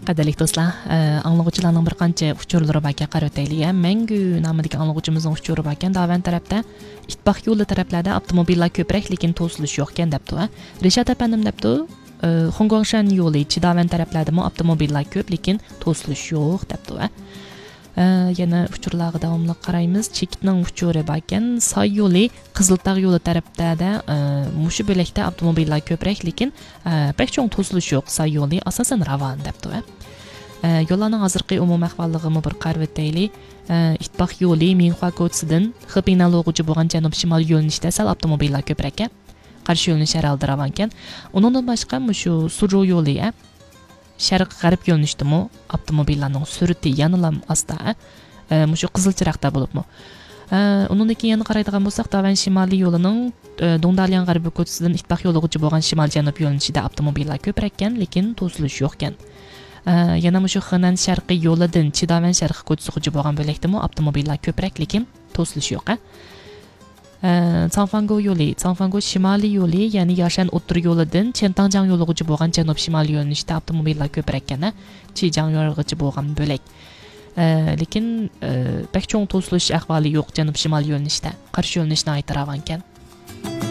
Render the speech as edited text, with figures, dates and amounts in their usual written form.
Qadrli do'stlar, anglag'uchilarning bir qancha uchurlari baka qarab o'taylik. Mangu nomidagi anglag'uchimizning uchuri bakan Davan tarafda ittifoq yo'li taraflarda avtomobillar ko'proq, lekin to'silish yo'q ekan debdi. Rishad apandim debdi. Hongkongshan yo'li Chidavan taraflarda avtomobillar ko'p, lekin to'silish yo'q debdi. Yana uchurlarga davomli qaraymiz. Chekitning uchuri bakan Soy yo'li Qiziltog' yo'li tarafda mushu bo'lakda avtomobillar ko'proq, lekin pek cho'ng to'silish yo'q. Soy yo'li asosan ravon debdi. Yo'llarning hozirgi umumiy ahvolligini bir qarab o'taylik. Ittifoq yo'li Minhua ko'chasidan Xipingdan o'g'uchi bo'lgan janub shimol yo'nalishda sal avtomobillar ko'proq ekan. Qarshi yo'linish aralda ravon ekan. Undan boshqa mushu Suzhou yo'li sharq g'arb yo'nalishdami avtomobillarning surati yanilam asta mushu qizil chiroqda bo'libmi. Undan keyin yana qaraydigan bo'lsak, Davan shimoliy yo'lining Dongdalian g'arbiy ko'chasidan ittifoq yo'lig'ichi bo'lgan shimol janub yo'nalishida avtomobillar ko'proq ekan, lekin to'silish yo'q ekan. Yana mushu Henan sharqiy yo'lidan Chidavan sharqiy ko'chasiga bo'lgan bo'lakdami avtomobillar ko'proq, lekin to'silish yo'q. Changfangu yo'li, Changfangu shimoliy yo'li, ya'ni Yashan o'tir yo'lidan Chentangjang yo'lig'ichi bo'lgan janub shimoliy yo'nalishda avtomobillar ko'proq ekan, Chijang yo'lig'ichi bo'lgan bo'lak. Lekin pek cho'ng to'silish ahvoli yo'q janub shimoliy yo'nalishda. Qarshi yo'nalishni aytiravan ekan.